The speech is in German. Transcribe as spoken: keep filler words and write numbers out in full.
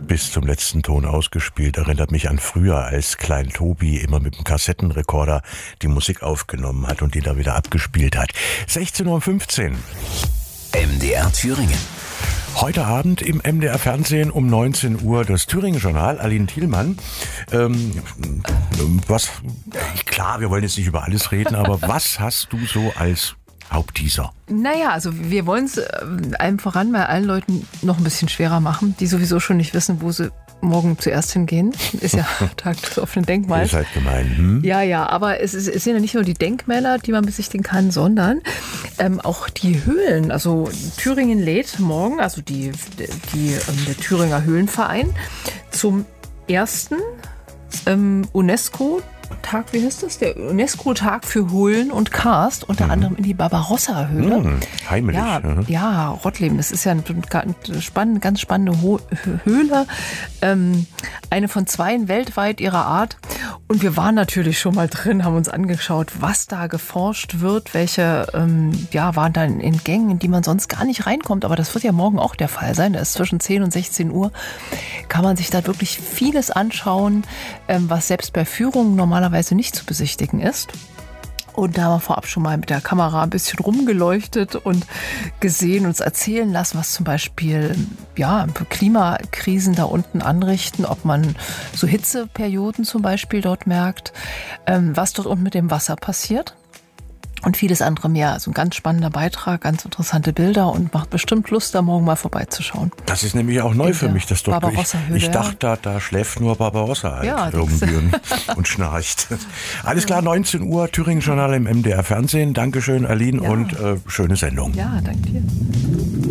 bis zum letzten Ton ausgespielt. Erinnert mich an früher, als Klein Tobi immer mit dem Kassettenrekorder die Musik aufgenommen hat und die da wieder abgespielt hat. sechzehn Uhr fünfzehn. M D R Thüringen. Heute Abend im M D R Fernsehen um neunzehn Uhr das Thüringen-Journal. Aline Thielmann. Ähm, was, klar, wir wollen jetzt nicht über alles reden, aber was hast du so als Hauptteaser? Naja, also wir wollen es einem voran bei allen Leuten noch ein bisschen schwerer machen, die sowieso schon nicht wissen, wo sie morgen zuerst hingehen. Ist ja Tag des offenen Denkmals. Ihr seid gemein. Hm? Ja, ja, aber es, ist, es sind ja nicht nur die Denkmäler, die man besichtigen kann, sondern ähm, auch die Höhlen. Also Thüringen lädt morgen, also die, die, ähm, der Thüringer Höhlenverein, zum ersten ähm, UNESCO Tag, wie heißt das? Der UNESCO-Tag für Höhlen und Karst, unter mhm. anderem in die Barbarossa-Höhle. Mhm. Heimelig. Ja, mhm. ja, Rottleben. Das ist ja eine spannende, ganz spannende Ho- Höhle. Ähm, eine von zweien weltweit ihrer Art. Und wir waren natürlich schon mal drin, haben uns angeschaut, was da geforscht wird, welche ähm, ja, waren da in Gängen, in die man sonst gar nicht reinkommt. Aber das wird ja morgen auch der Fall sein. Da ist zwischen zehn und sechzehn Uhr. Kann man sich da wirklich vieles anschauen, ähm, was selbst bei Führungen normalerweise nicht zu besichtigen ist. Und da haben wir vorab schon mal mit der Kamera ein bisschen rumgeleuchtet und gesehen, uns erzählen lassen, was zum Beispiel ja, Klimakrisen da unten anrichten, ob man so Hitzeperioden zum Beispiel dort merkt, ähm, was dort unten mit dem Wasser passiert. Und vieles andere mehr. Also ein ganz spannender Beitrag, ganz interessante Bilder und macht bestimmt Lust, da morgen mal vorbeizuschauen. Das ist nämlich auch neu für mich. Das dort ich, ich dachte, da, da schläft nur Barbarossa halt ja, irgendwie und, und schnarcht. Alles klar, neunzehn Uhr, Thüringen-Journal im M D R Fernsehen. Dankeschön, Aline, ja. und äh, schöne Sendung. Ja, danke dir.